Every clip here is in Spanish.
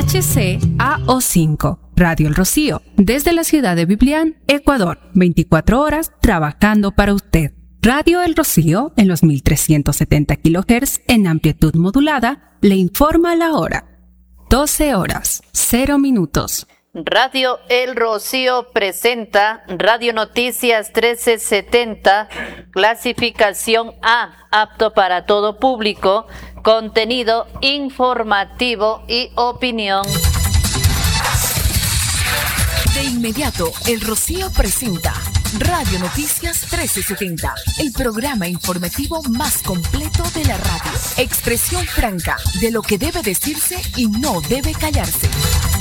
HCAO5, Radio El Rocío, desde la ciudad de Biblián, Ecuador, 24 horas trabajando para usted. Radio El Rocío, en los 1370 kHz en amplitud modulada, le informa la hora. 12 horas, 0 minutos. Radio El Rocío presenta Radio Noticias 1370, clasificación A, apto para todo público, contenido informativo y opinión. De inmediato, El Rocío presenta Radio Noticias 1370, el programa informativo más completo de la radio. Expresión franca de lo que debe decirse y no debe callarse.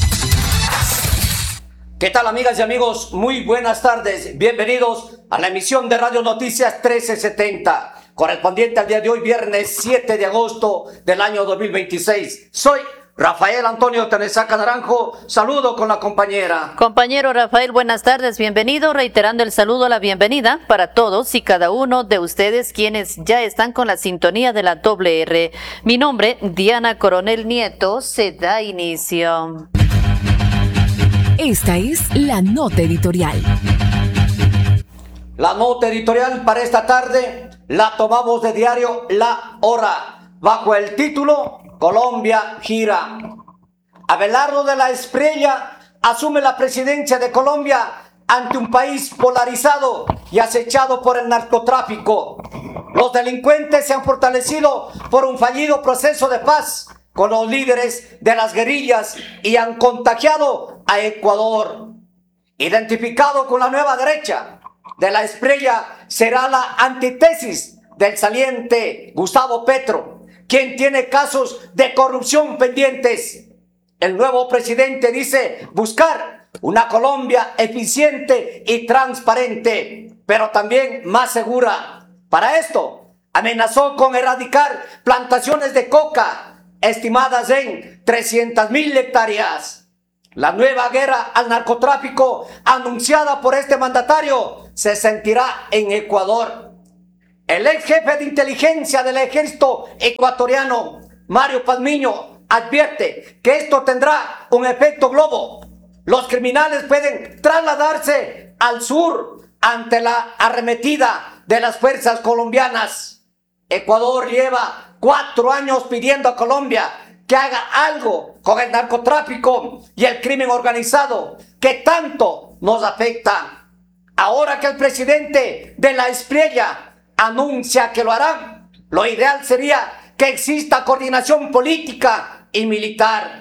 ¿Qué tal, amigas y amigos? Muy buenas tardes. Bienvenidos a la emisión de Radio Noticias 1370, correspondiente al día de hoy, viernes 7 de agosto del año 2026. Soy Rafael Antonio Tenesaca Naranjo, saludo con la compañera. Compañero Rafael, buenas tardes, bienvenido, reiterando el saludo, la bienvenida para todos y cada uno de ustedes quienes ya están con la sintonía de la doble R. Mi nombre, Diana Coronel Nieto, se da inicio. Esta es la nota editorial. La nota editorial para esta tarde la tomamos de diario La Hora, bajo el título Colombia gira. Abelardo de la Espriella asume la presidencia de Colombia ante un país polarizado y acechado por el narcotráfico. Los delincuentes se han fortalecido por un fallido proceso de paz con los líderes de las guerrillas y han contagiado a Ecuador. Identificado con la nueva derecha, de la Espriella será la antítesis del saliente Gustavo Petro, quien tiene casos de corrupción pendientes. El nuevo presidente dice buscar una Colombia eficiente y transparente, pero también más segura. Para esto, amenazó con erradicar plantaciones de coca, estimadas en 300,000 hectáreas. La nueva guerra al narcotráfico anunciada por este mandatario se sentirá en Ecuador. El ex jefe de inteligencia del ejército ecuatoriano, Mario Pazmiño, advierte que esto tendrá un efecto globo. Los criminales pueden trasladarse al sur ante la arremetida de las fuerzas colombianas. Ecuador lleva 4 años pidiendo a Colombia que haga algo con el narcotráfico y el crimen organizado que tanto nos afecta. Ahora que el presidente de la Espriella anuncia que lo hará, lo ideal sería que exista coordinación política y militar.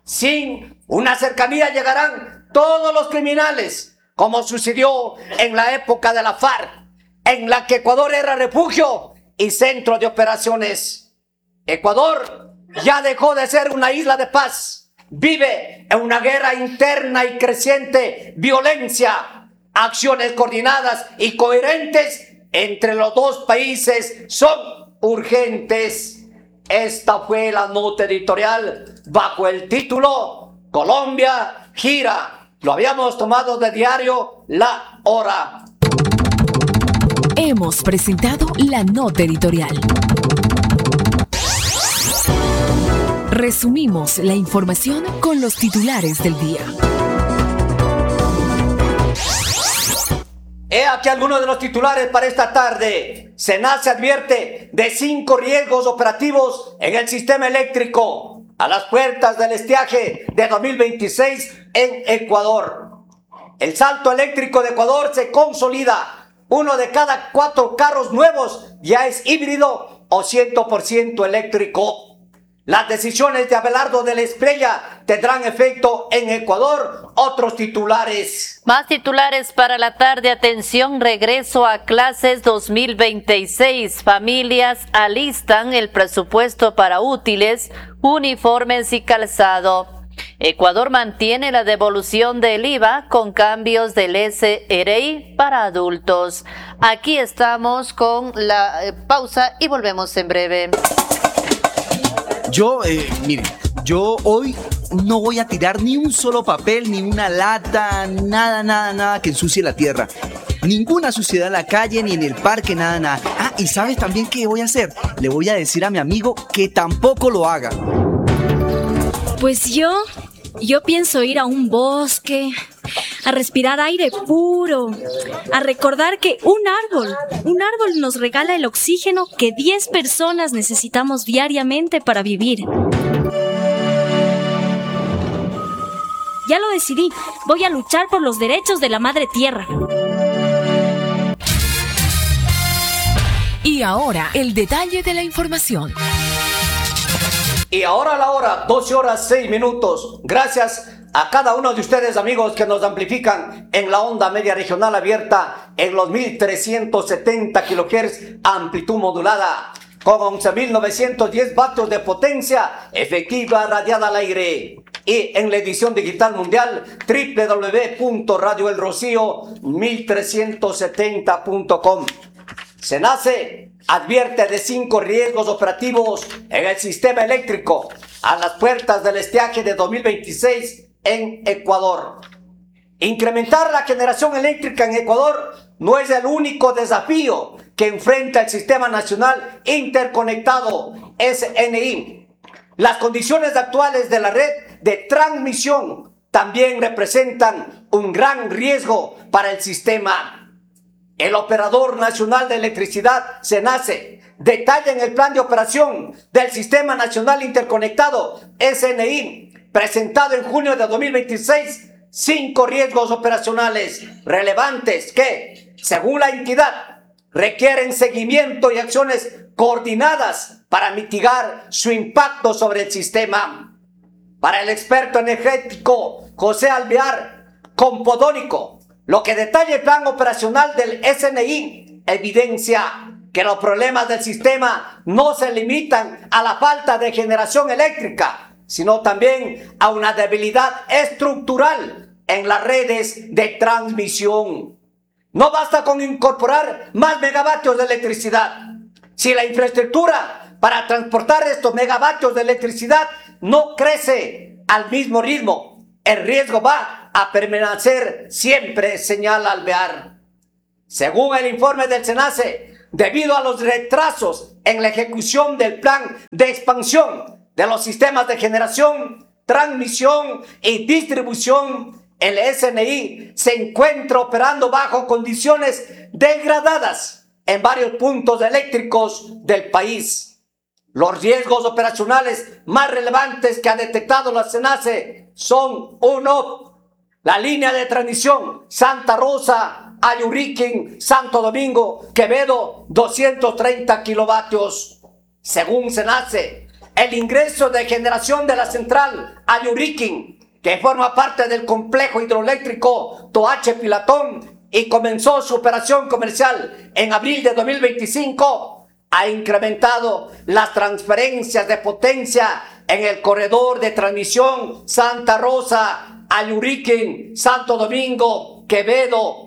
Sin una cercanía llegarán todos los criminales, como sucedió en la época de la FARC, en la que Ecuador era refugio y centro de operaciones. Ecuador ya dejó de ser una isla de paz. Vive en una guerra interna y creciente violencia. Acciones coordinadas y coherentes entre los dos países son urgentes. Esta fue la nota editorial bajo el título Colombia gira. Lo habíamos tomado de diario La Hora. Hemos presentado la nota editorial. Resumimos la información con los titulares del día. He aquí algunos de los titulares para esta tarde. SENACE advierte de 5 riesgos operativos en el sistema eléctrico a las puertas del estiaje de 2026 en Ecuador. El salto eléctrico de Ecuador se consolida. 1 de cada 4 carros nuevos ya es híbrido o 100% eléctrico. Las decisiones de Abelardo de la Espriella tendrán efecto en Ecuador. Otros titulares. Más titulares para la tarde. Atención, regreso a clases 2026. Familias alistan el presupuesto para útiles, uniformes y calzado. Ecuador mantiene la devolución del IVA con cambios del SRI para adultos. Aquí estamos con la pausa y volvemos en breve. Miren, yo hoy no voy a tirar ni un solo papel, ni una lata, nada que ensucie la tierra. Ninguna suciedad en la calle, ni en el parque, nada. Ah, y ¿sabes también qué voy a hacer? Le voy a decir a mi amigo que tampoco lo haga. Pues yo Yo pienso ir a un bosque, a respirar aire puro, a recordar que un árbol nos regala el oxígeno que 10 personas necesitamos diariamente para vivir. Ya lo decidí, voy a luchar por los derechos de la madre tierra. Y ahora, el detalle de la información. Y ahora la hora, 12 horas 6 minutos. Gracias a cada uno de ustedes, amigos, que nos amplifican en la onda media regional abierta en los 1370 kHz, amplitud modulada, con 11.910 vatios de potencia efectiva radiada al aire. Y en la edición digital mundial, www.radioelrocío1370.com. SENACE advierte de 5 riesgos operativos en el sistema eléctrico a las puertas del estiaje de 2026 en Ecuador. Incrementar la generación eléctrica en Ecuador no es el único desafío que enfrenta el Sistema Nacional Interconectado, SNI. Las condiciones actuales de la red de transmisión también representan un gran riesgo para el sistema. El Operador Nacional de Electricidad, SENACE, detalla en el Plan de Operación del Sistema Nacional Interconectado, SNI, presentado en junio de 2026, 5 riesgos operacionales relevantes que, según la entidad, requieren seguimiento y acciones coordinadas para mitigar su impacto sobre el sistema. Para el experto energético José Alvear Compodónico, lo que detalla el plan operacional del SNI evidencia que los problemas del sistema no se limitan a la falta de generación eléctrica, sino también a una debilidad estructural en las redes de transmisión. No basta con incorporar más megavatios de electricidad. Si la infraestructura para transportar estos megavatios de electricidad no crece al mismo ritmo, el riesgo va a permanecer siempre, señala Alvear. Según el informe del SENACE, debido a los retrasos en la ejecución del plan de expansión de los sistemas de generación, transmisión y distribución, el SNI se encuentra operando bajo condiciones degradadas en varios puntos eléctricos del país. Los riesgos operacionales más relevantes que ha detectado la SENACE son: 1. La línea de transmisión Santa Rosa, Ayuriquín, Santo Domingo, Quevedo, 230 kilovatios. Según SENACE, el ingreso de generación de la central Ayuriquín, que forma parte del complejo hidroeléctrico Toache Pilatón y comenzó su operación comercial en abril de 2025, ha incrementado las transferencias de potencia en el corredor de transmisión Santa Rosa, Ayuriquín, Santo Domingo, Quevedo,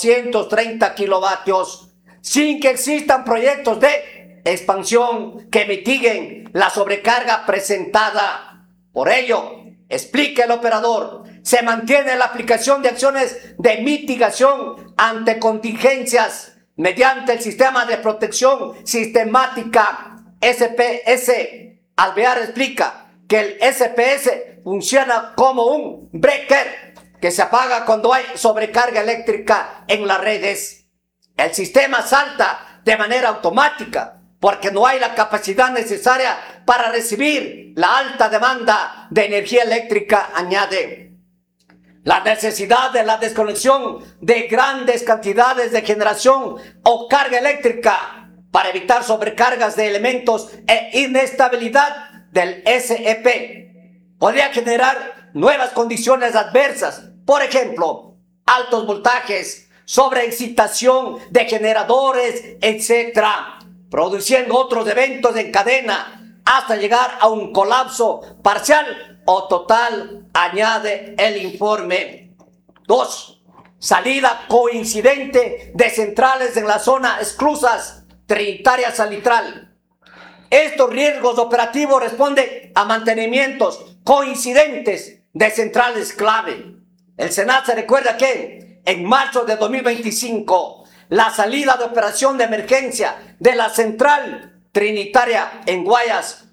230 kilovatios, sin que existan proyectos de expansión que mitiguen la sobrecarga presentada. Por ello, explica el operador, se mantiene la aplicación de acciones de mitigación ante contingencias mediante el Sistema de Protección Sistemática SPS. Alvear explica que el SPS funciona como un breaker que se apaga cuando hay sobrecarga eléctrica en las redes. El sistema salta de manera automática porque no hay la capacidad necesaria para recibir la alta demanda de energía eléctrica, añade. La necesidad de la desconexión de grandes cantidades de generación o carga eléctrica para evitar sobrecargas de elementos e inestabilidad del SEP podría generar nuevas condiciones adversas, por ejemplo, altos voltajes, sobreexcitación de generadores, etc., produciendo otros eventos en cadena hasta llegar a un colapso parcial o total, añade el informe. 2. Salida coincidente de centrales en la zona exclusas Trinitaria Salitral. Estos riesgos operativos responden a mantenimientos coincidentes de centrales clave. El SENACE recuerda que en marzo de 2025, la salida de operación de emergencia de la central Trinitaria en Guayas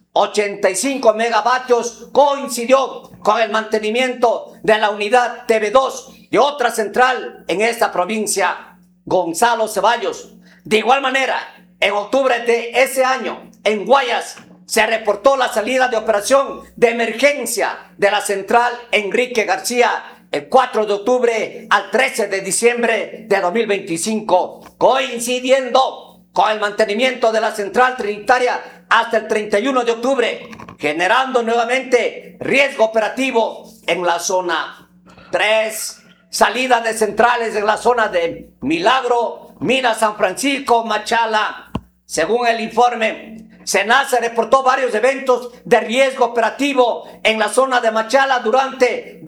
85 megavatios coincidió con el mantenimiento de la unidad TV2 y otra central en esta provincia, Gonzalo Ceballos. De igual manera, en octubre de ese año, en Guayas, se reportó la salida de operación de emergencia de la central Enrique García el 4 de octubre al 13 de diciembre de 2025, coincidiendo con el mantenimiento de la central trinitaria hasta el 31 de octubre, generando nuevamente riesgo operativo en la zona. 3. Salida de centrales en la zona de Milagro, Mina, San Francisco, Machala. Según el informe, SENACE reportó varios eventos de riesgo operativo en la zona de Machala durante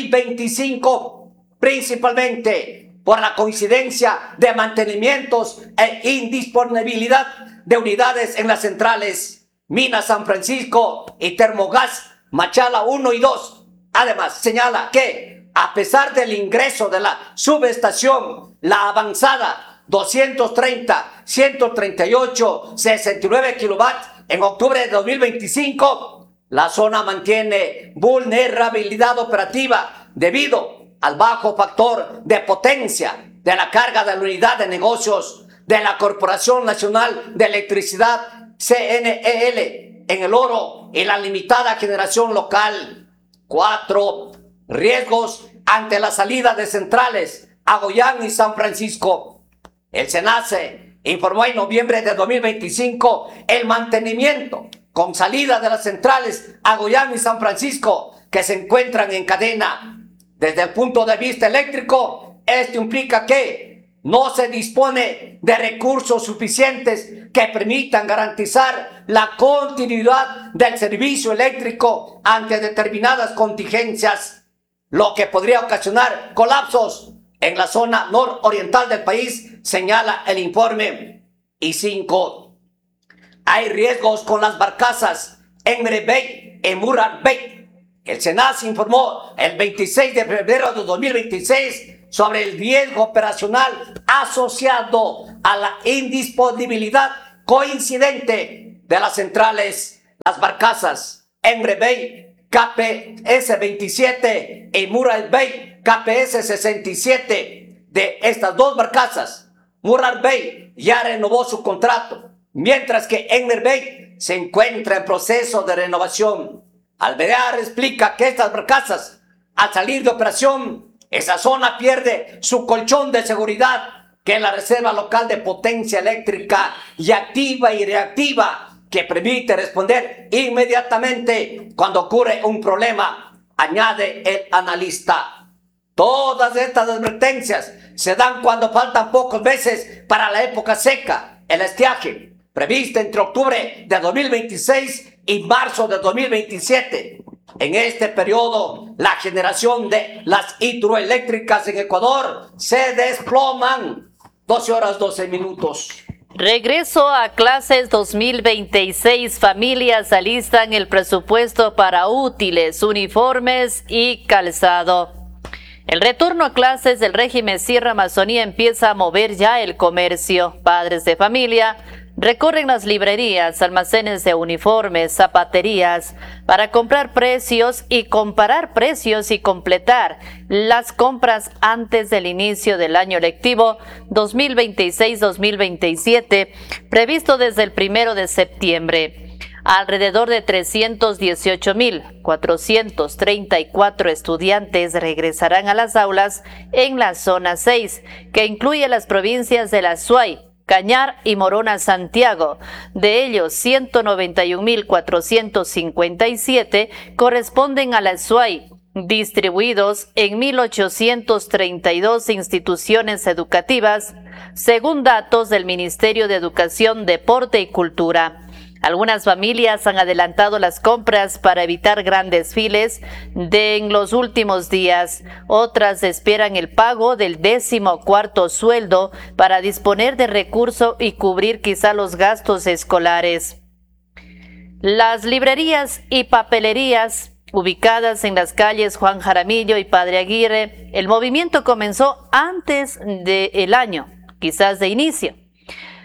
2025, principalmente por la coincidencia de mantenimientos e indisponibilidad de unidades en las centrales Mina, San Francisco y Termogas Machala 1 y 2. Además, señala que a pesar del ingreso de la subestación La Avanzada 230, 138, 69 kilovatios en octubre de 2025, la zona mantiene vulnerabilidad operativa debido al bajo factor de potencia de la carga de la unidad de negocios de la Corporación Nacional de Electricidad, CNEL, en el Oro y la limitada generación local. 4. Riesgos ante la salida de centrales Agoyán y San Francisco. El SENACE informó en noviembre de 2025 el mantenimiento con salida de las centrales Agoyán y San Francisco que se encuentran en cadena. Desde el punto de vista eléctrico, esto implica que no se dispone de recursos suficientes que permitan garantizar la continuidad del servicio eléctrico ante determinadas contingencias, lo que podría ocasionar colapsos en la zona nororiental del país, señala el informe. Y 5. Hay riesgos con las barcazas Emre Bey y Murad Bey. El SENACE informó el 26 de febrero de 2026 sobre el riesgo operacional asociado a la indisponibilidad coincidente de las centrales, las barcazas Emre Bey KPS 27 y Murad Bey KPS 67. De estas dos barcazas, Murad Bey ya renovó su contrato, mientras que Emre Bey se encuentra en proceso de renovación. Alvear explica que estas barcazas, al salir de operación, esa zona pierde su colchón de seguridad, que es la reserva local de potencia eléctrica y activa y reactiva, que permite responder inmediatamente cuando ocurre un problema, añade el analista. Todas estas advertencias se dan cuando faltan pocos meses para la época seca, el estiaje, prevista entre octubre de 2026 y marzo de 2027. En este periodo, la generación de las hidroeléctricas en Ecuador se desploman. 12 horas 12 minutos. Regreso a clases 2026. Familias alistan el presupuesto para útiles, uniformes y calzado. El retorno a clases del régimen Sierra Amazonía empieza a mover ya el comercio. Padres de familia recorren las librerías, almacenes de uniformes, zapaterías, para comprar precios y comparar precios y completar las compras antes del inicio del año lectivo 2026-2027, previsto desde el 1 de septiembre. Alrededor de 318.434 estudiantes regresarán a las aulas en la zona 6, que incluye las provincias de La Suay, Cañar y Morona Santiago. De ellos, 191.457 corresponden a La Suay, distribuidos en 1.832 instituciones educativas, según datos del Ministerio de Educación, Deporte y Cultura. Algunas familias han adelantado las compras para evitar grandes files en los últimos días. Otras esperan el pago del 14º sueldo para disponer de recursos y cubrir quizá los gastos escolares. Las librerías y papelerías ubicadas en las calles Juan Jaramillo y Padre Aguirre, el movimiento comenzó antes del año, quizás de inicio.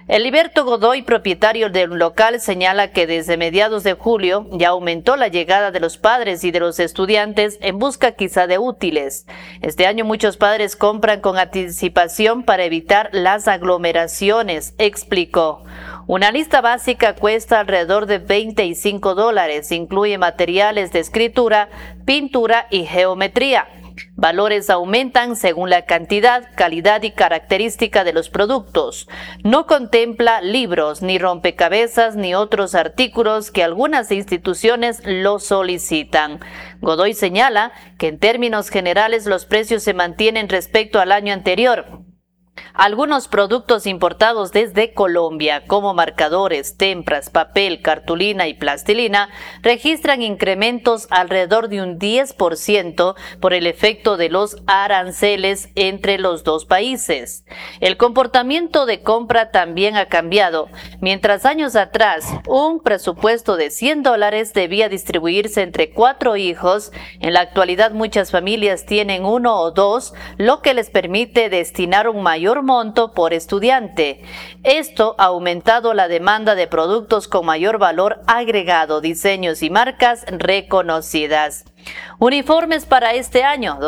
Heriberto Godoy, propietario de un local, señala que desde mediados de julio ya aumentó la llegada de los padres y de los estudiantes en busca quizá de útiles. Este año muchos padres compran con anticipación para evitar las aglomeraciones, explicó. Una lista básica cuesta alrededor de $25, incluye materiales de escritura, pintura y geometría. Valores aumentan según la cantidad, calidad y característica de los productos. No contempla libros, ni rompecabezas, ni otros artículos que algunas instituciones lo solicitan. Godoy señala que en términos generales los precios se mantienen respecto al año anterior. Algunos productos importados desde Colombia, como marcadores, témpras, papel, cartulina y plastilina, registran incrementos alrededor de un 10% por el efecto de los aranceles entre los dos países. El comportamiento de compra también ha cambiado. Mientras años atrás un presupuesto de $100 debía distribuirse entre 4 hijos, en la actualidad muchas familias tienen 1 o 2, lo que les permite destinar un mayor monto por estudiante. Esto ha aumentado la demanda de productos con mayor valor agregado, diseños y marcas reconocidas. Uniformes para este año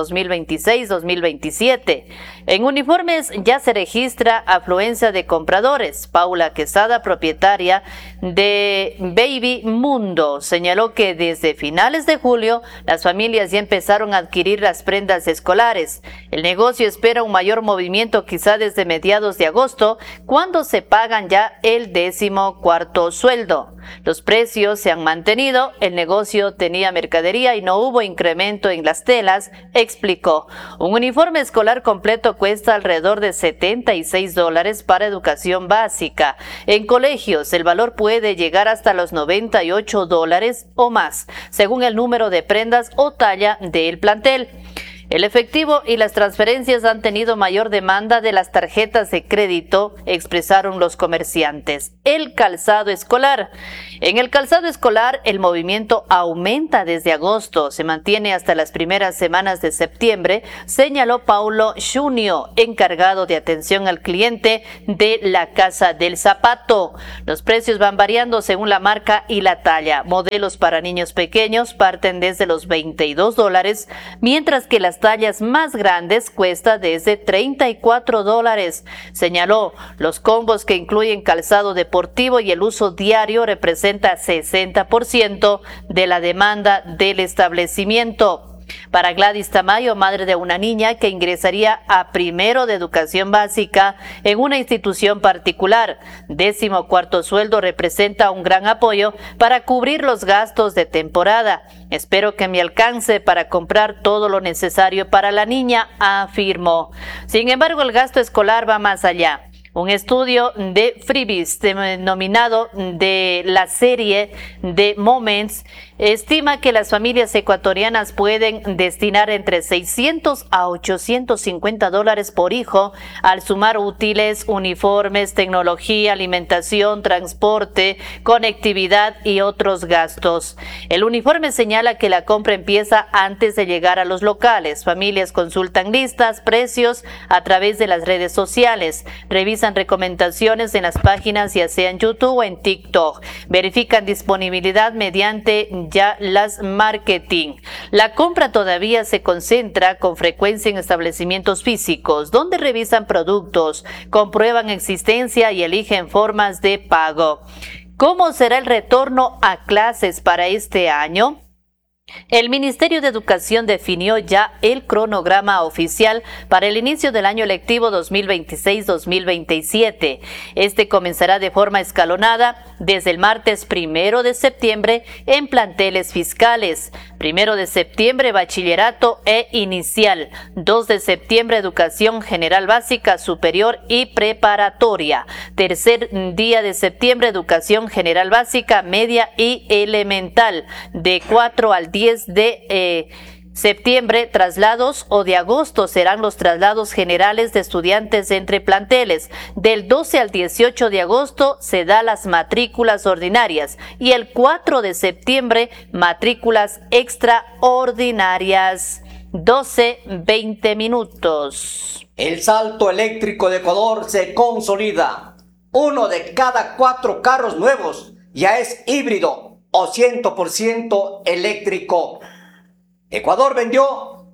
2026-2027. En uniformes ya se registra afluencia de compradores. Paula Quesada, propietaria de Baby Mundo, señaló que desde finales de julio las familias ya empezaron a adquirir las prendas escolares. El negocio espera un mayor movimiento quizá desde mediados de agosto, cuando se pagan ya el 14º sueldo. Los precios se han mantenido, el negocio tenía mercadería y no hubo incremento en las telas, explicó. Un uniforme escolar completo cuesta alrededor de $76 para educación básica. En colegios el valor puede llegar hasta los $98 o más, según el número de prendas o talla del plantel. El efectivo y las transferencias han tenido mayor demanda de las tarjetas de crédito, expresaron los comerciantes. El calzado escolar. En el calzado escolar, el movimiento aumenta desde agosto, se mantiene hasta las primeras semanas de septiembre, señaló Paulo Junio, encargado de atención al cliente de la Casa del Zapato. Los precios van variando según la marca y la talla. Modelos para niños pequeños parten desde los $22, mientras que las tallas más grandes cuesta desde $34. Señaló, los combos que incluyen calzado deportivo y el uso diario representa 60% de la demanda del establecimiento. Para Gladys Tamayo, madre de una niña que ingresaría a primero de educación básica en una institución particular, 14º sueldo representa un gran apoyo para cubrir los gastos de temporada. Espero que me alcance para comprar todo lo necesario para la niña, afirmó. Sin embargo, el gasto escolar va más allá. Un estudio de Freebies, denominado de la serie de Moments, estima que las familias ecuatorianas pueden destinar entre $600 a $850 por hijo al sumar útiles, uniformes, tecnología, alimentación, transporte, conectividad y otros gastos. El uniforme señala que la compra empieza antes de llegar a los locales. Familias consultan listas, precios a través de las redes sociales, revisan recomendaciones en las páginas ya sea en YouTube o en TikTok, verifican disponibilidad mediante ya las marketing. La compra todavía se concentra con frecuencia en establecimientos físicos, donde revisan productos, comprueban existencia y eligen formas de pago. ¿Cómo será el retorno a clases para este año? El Ministerio de Educación definió ya el cronograma oficial para el inicio del año lectivo 2026-2027. Este comenzará de forma escalonada desde el martes 1 de septiembre en planteles fiscales. 1 de septiembre bachillerato e inicial. 2 de septiembre educación general básica, superior y preparatoria. Tercer día de septiembre educación general básica, media y elemental. De 4 al 10 de septiembre, traslados, o de agosto serán los traslados generales de estudiantes entre planteles. Del 12 al 18 de agosto se da las matrículas ordinarias y el 4 de septiembre matrículas extraordinarias. 12:20. El salto eléctrico de Ecuador se consolida. 1 de cada 4 carros nuevos ya es híbrido o 100% eléctrico. Ecuador vendió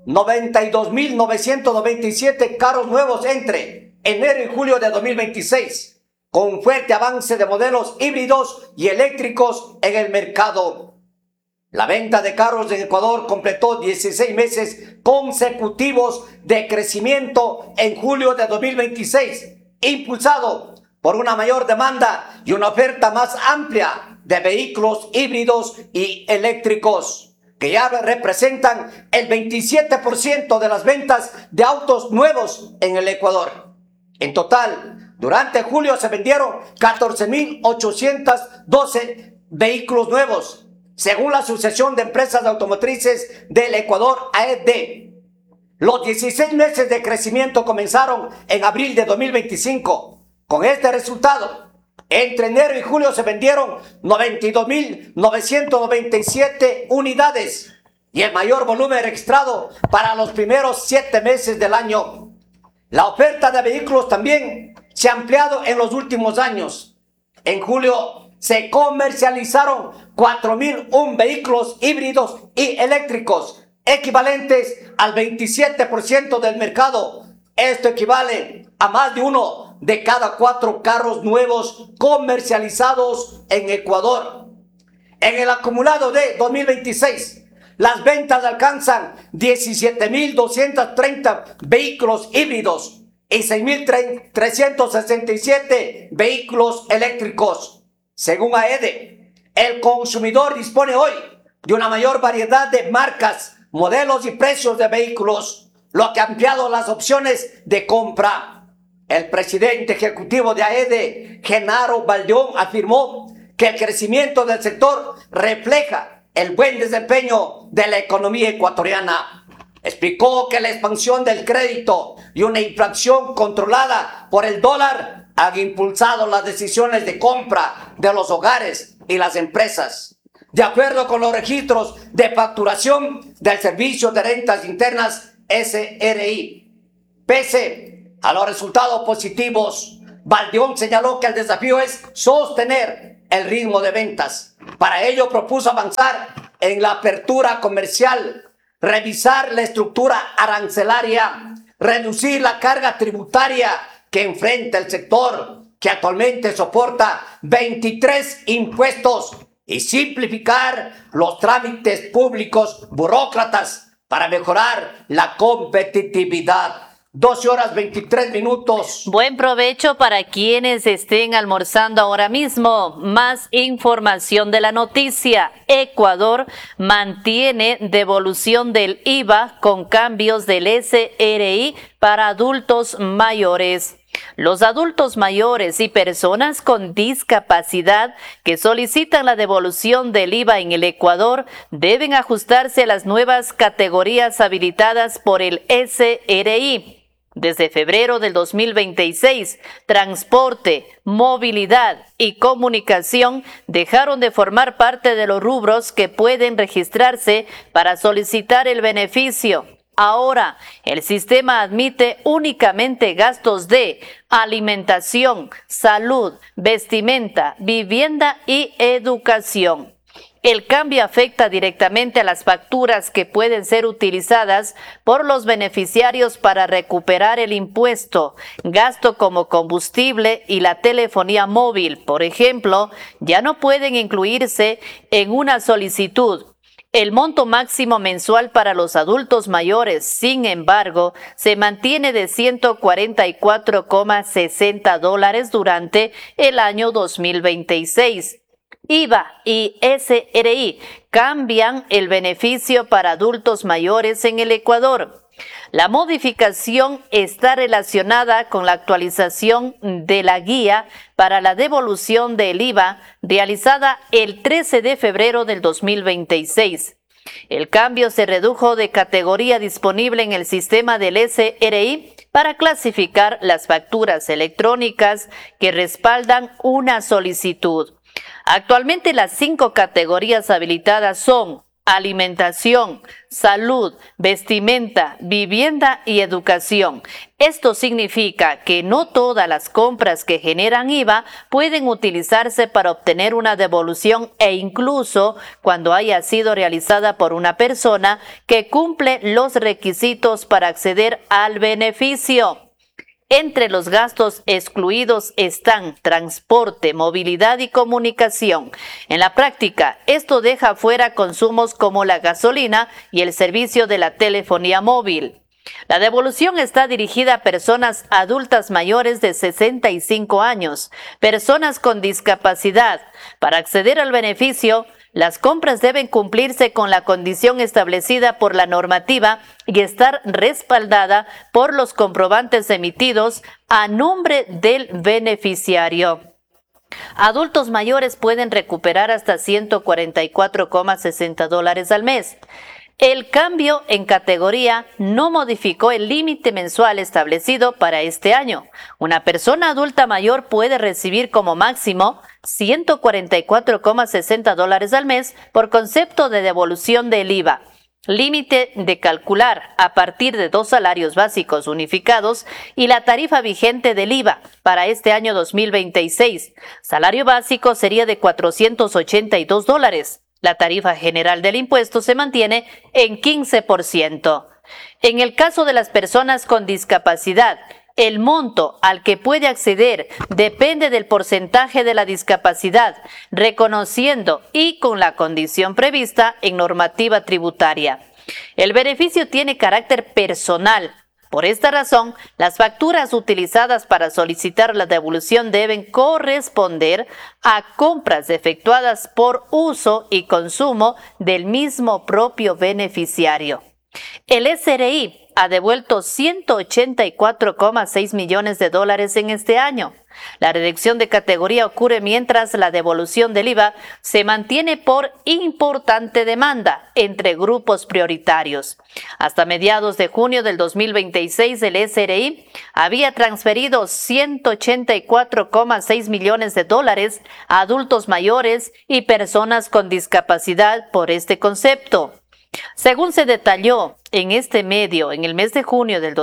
92.997 carros nuevos entre enero y julio de 2026, con un fuerte avance de modelos híbridos y eléctricos en el mercado. La venta de carros en Ecuador completó 16 meses consecutivos de crecimiento en julio de 2026, impulsado por una mayor demanda y una oferta más amplia de vehículos híbridos y eléctricos, que ya representan el 27% de las ventas de autos nuevos en el Ecuador. En total, durante julio se vendieron 14.812 vehículos nuevos, según la Asociación de Empresas Automotrices del Ecuador, AED. Los 16 meses de crecimiento comenzaron en abril de 2025. Con este resultado, entre enero y julio se vendieron 92.997 unidades y el mayor volumen registrado para los primeros 7 meses del año. La oferta de vehículos también se ha ampliado en los últimos años. En julio se comercializaron 4.001 vehículos híbridos y eléctricos, equivalentes al 27% del mercado. Esto equivale a más de 1 de cada 4 carros nuevos comercializados en Ecuador. En el acumulado de 2026, las ventas alcanzan 17.230 vehículos híbridos y 6.367 vehículos eléctricos. Según AED, el consumidor dispone hoy de una mayor variedad de marcas, modelos y precios de vehículos, lo que ha ampliado las opciones de compra. El presidente ejecutivo de AED, Genaro Baldeón, afirmó que el crecimiento del sector refleja el buen desempeño de la economía ecuatoriana. Explicó que la expansión del crédito y una inflación controlada por el dólar han impulsado las decisiones de compra de los hogares y las empresas. De acuerdo con los registros de facturación del Servicio de Rentas Internas SRI, pese a los resultados positivos, Baldeón señaló que el desafío es sostener el ritmo de ventas. Para ello propuso avanzar en la apertura comercial, revisar la estructura arancelaria, reducir la carga tributaria que enfrenta el sector, que actualmente soporta 23 impuestos, y simplificar los trámites públicos burócratas para mejorar la competitividad. 12:23. Buen provecho para quienes estén almorzando ahora mismo. Más información de la noticia. Ecuador mantiene devolución del IVA con cambios del SRI para adultos mayores. Los adultos mayores y personas con discapacidad que solicitan la devolución del IVA en el Ecuador deben ajustarse a las nuevas categorías habilitadas por el SRI. Desde febrero del 2026, transporte, movilidad y comunicación dejaron de formar parte de los rubros que pueden registrarse para solicitar el beneficio. Ahora, el sistema admite únicamente gastos de alimentación, salud, vestimenta, vivienda y educación. El cambio afecta directamente a las facturas que pueden ser utilizadas por los beneficiarios para recuperar el impuesto. Gasto como combustible y la telefonía móvil, por ejemplo, ya no pueden incluirse en una solicitud. El monto máximo mensual para los adultos mayores, sin embargo, se mantiene de $144,60 durante el año 2026. IVA y SRI cambian el beneficio para adultos mayores en el Ecuador. La modificación está relacionada con la actualización de la guía para la devolución del IVA realizada el 13 de febrero del 2026. El cambio se redujo de categoría disponible en el sistema del SRI para clasificar las facturas electrónicas que respaldan una solicitud. Actualmente las 5 categorías habilitadas son alimentación, salud, vestimenta, vivienda y educación. Esto significa que no todas las compras que generan IVA pueden utilizarse para obtener una devolución e incluso cuando haya sido realizada por una persona que cumple los requisitos para acceder al beneficio. Entre los gastos excluidos están transporte, movilidad y comunicación. En la práctica, esto deja fuera consumos como la gasolina y el servicio de la telefonía móvil. La devolución está dirigida a personas adultas mayores de 65 años, personas con discapacidad. Para acceder al beneficio, las compras deben cumplirse con la condición establecida por la normativa y estar respaldada por los comprobantes emitidos a nombre del beneficiario. Adultos mayores pueden recuperar hasta $144,60 al mes. El cambio en categoría no modificó el límite mensual establecido para este año. Una persona adulta mayor puede recibir como máximo $144,60 al mes por concepto de devolución del IVA. Límite de calcular a partir de 2 salarios básicos unificados y la tarifa vigente del IVA para este año 2026. Salario básico sería de $482. La tarifa general del impuesto se mantiene en 15%. En el caso de las personas con discapacidad, el monto al que puede acceder depende del porcentaje de la discapacidad, reconociendo y con la condición prevista en normativa tributaria. El beneficio tiene carácter personal. Por esta razón, las facturas utilizadas para solicitar la devolución deben corresponder a compras efectuadas por uso y consumo del mismo propio beneficiario. El SRI ha devuelto $184,6 millones en este año. La reducción de categoría ocurre mientras la devolución del IVA se mantiene por importante demanda entre grupos prioritarios. Hasta mediados de junio del 2026, el SRI había transferido $184,6 millones a adultos mayores y personas con discapacidad por este concepto. Según se detalló en este medio, en el mes de junio del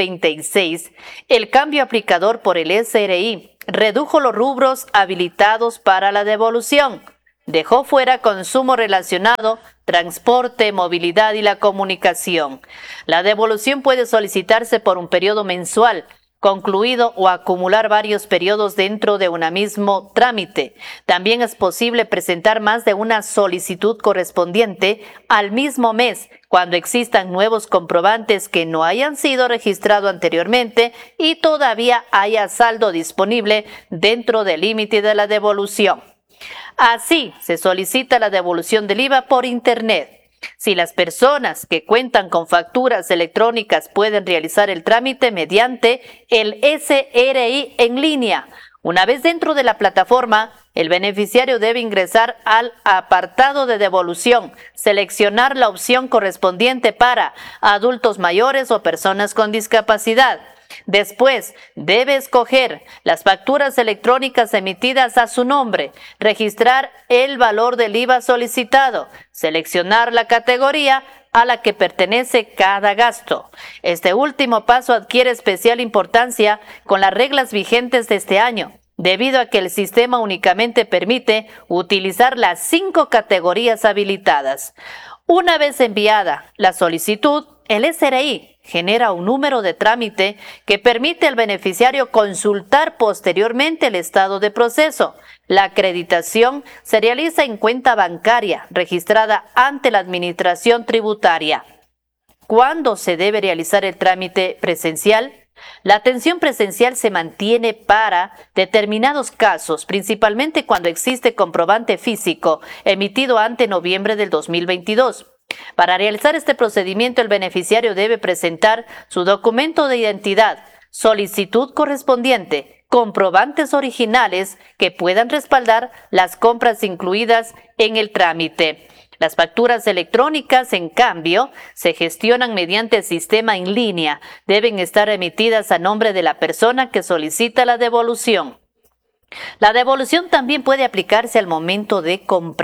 2026, el cambio aplicador por el SRI redujo los rubros habilitados para la devolución. Dejó fuera consumo relacionado, transporte, movilidad y la comunicación. La devolución puede solicitarse por un periodo mensual, concluido o acumular varios periodos dentro de un mismo trámite. También es posible presentar más de una solicitud correspondiente al mismo mes cuando existan nuevos comprobantes que no hayan sido registrados anteriormente y todavía haya saldo disponible dentro del límite de la devolución. Así, se solicita la devolución del IVA por Internet. Si las personas que cuentan con facturas electrónicas pueden realizar el trámite mediante el SRI en línea. Una vez dentro de la plataforma, el beneficiario debe ingresar al apartado de devolución, seleccionar la opción correspondiente para adultos mayores o personas con discapacidad. Después, debe escoger las facturas electrónicas emitidas a su nombre, registrar el valor del IVA solicitado, seleccionar la categoría a la que pertenece cada gasto. Este último paso adquiere especial importancia con las reglas vigentes de este año, debido a que el sistema únicamente permite utilizar las 5 categorías habilitadas. Una vez enviada la solicitud, el SRI genera un número de trámite que permite al beneficiario consultar posteriormente el estado de proceso. La acreditación se realiza en cuenta bancaria registrada ante la Administración Tributaria. ¿Cuándo se debe realizar el trámite presencial? La atención presencial se mantiene para determinados casos, principalmente cuando existe comprobante físico emitido ante noviembre del 2022. Para realizar este procedimiento, el beneficiario debe presentar su documento de identidad, solicitud correspondiente, comprobantes originales que puedan respaldar las compras incluidas en el trámite. Las facturas electrónicas, en cambio, se gestionan mediante el sistema en línea. Deben estar emitidas a nombre de la persona que solicita la devolución. La devolución también puede aplicarse al momento de comprar,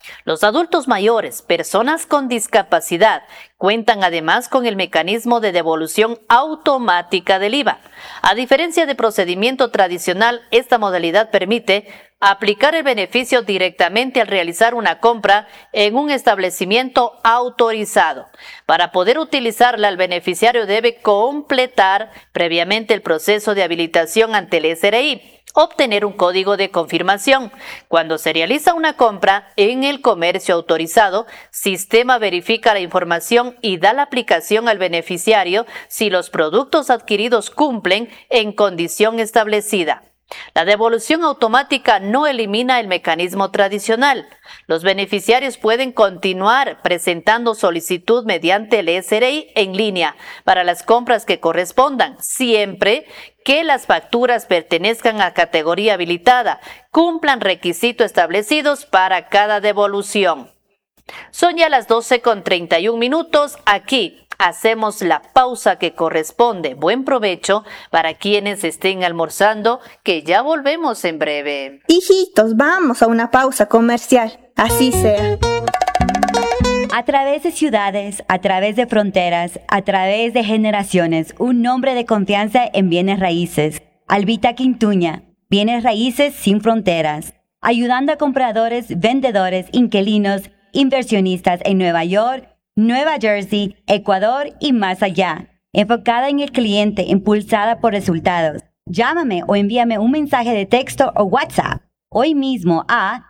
Los adultos mayores, personas con discapacidad, cuentan además con el mecanismo de devolución automática del IVA. A diferencia de procedimiento tradicional, esta modalidad permite aplicar el beneficio directamente al realizar una compra en un establecimiento autorizado. Para poder utilizarla, el beneficiario debe completar previamente el proceso de habilitación ante el SRI, obtener un código de confirmación. Cuando se realiza una compra en el comercio autorizado, Sistema verifica la información y da la aplicación al beneficiario si los productos adquiridos cumplen en condición establecida. La devolución automática no elimina el mecanismo tradicional. Los beneficiarios pueden continuar presentando solicitud mediante el SRI en línea para las compras que correspondan, siempre que las facturas pertenezcan a categoría habilitada, cumplan requisitos establecidos para cada devolución. Son ya las 12:31. Aquí hacemos la pausa que corresponde. Buen provecho para quienes estén almorzando, que ya volvemos en breve. Hijitos, vamos a una pausa comercial. Así sea. A través de ciudades, a través de fronteras, a través de generaciones, un nombre de confianza en bienes raíces. Albita Quintuña, bienes raíces sin fronteras. Ayudando a compradores, vendedores, inquilinos, inversionistas en Nueva York, Nueva Jersey, Ecuador y más allá. Enfocada en el cliente, impulsada por resultados. Llámame o envíame un mensaje de texto o WhatsApp hoy mismo a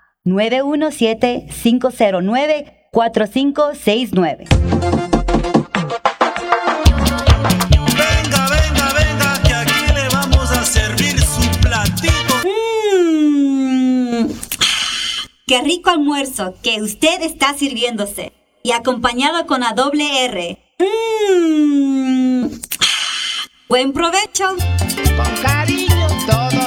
917-509-4569. Venga, venga, venga, que aquí le vamos a servir su platito. ¡Qué rico almuerzo que usted está sirviéndose! Y acompañado con la doble R. ¡Buen provecho! Con cariño, todo